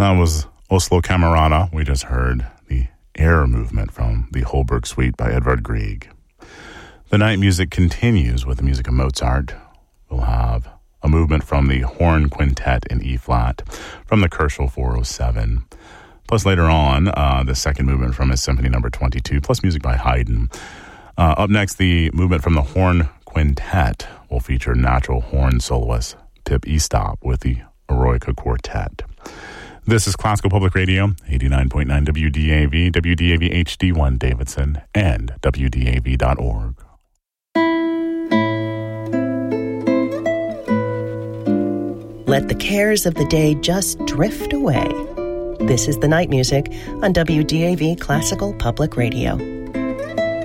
That was Oslo Camerata. We just heard the Air movement from the Holberg Suite by Edvard Grieg. The night music continues with the music of Mozart. We'll have a movement from the Horn Quintet in E-flat from the Kerschel 407. Plus later on, the second movement from his Symphony No. 22, plus music by Haydn. Up next, the movement from the Horn Quintet will feature natural horn soloist Pip Estop with the Eroica Quartet. This is Classical Public Radio, 89.9 WDAV, WDAV HD1 Davidson, and WDAV.org. Let the cares of the day just drift away. This is the night music on WDAV Classical Public Radio.